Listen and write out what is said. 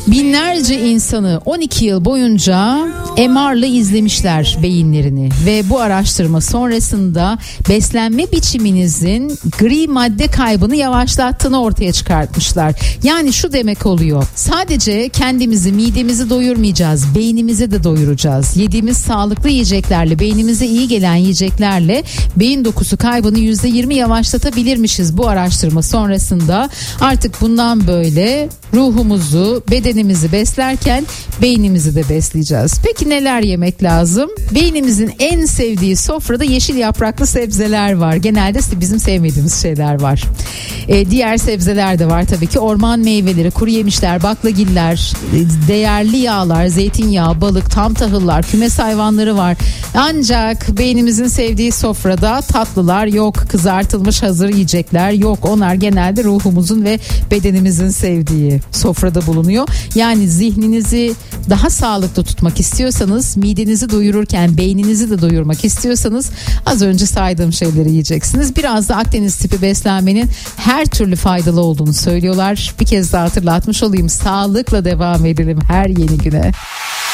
Binlerce insanı 12 yıl boyunca MR'la izlemişler beyinlerini ve bu araştırma sonrasında beslenme biçiminizin gri madde kaybını yavaşlattığını ortaya çıkartmışlar. Yani şu demek oluyor: sadece kendimizi, midemizi doyurmayacağız, beynimizi de doyuracağız. Yediğimiz sağlıklı yiyeceklerle, beynimize iyi gelen yiyeceklerle beyin dokusu kaybını %20 yavaşlatabilirmişiz bu araştırma sonrasında. Artık bundan böyle ruhumuzu, bedenimizi beslerken beynimizi de besleyeceğiz. Peki neler yemek lazım? Beynimizin en sevdiği sofrada yeşil yapraklı sebzeler var. Genelde bizim sevmediğimiz şeyler var. Diğer sebzeler de var tabii ki. Orman meyveleri, kuru yemişler, baklagiller, değerli yağlar, zeytinyağı, balık, tam tahıllar, kümes hayvanları var. Ancak beynimizin sevdiği sofrada tatlılar yok, kızartılmış hazır yiyecekler yok. Onlar genelde ruhumuzun ve bedenimizin sevdiği sofrada bulunuyor. Yani zihninizi daha sağlıklı tutmak istiyorsanız, midenizi doyururken beyninizi de doyurmak istiyorsanız az önce saydığım şeyleri yiyeceksiniz. Biraz da Akdeniz tipi beslenmenin her türlü faydalı olduğunu söylüyorlar. Bir kez daha hatırlatmış olayım. Sağlıkla devam edelim her yeni güne.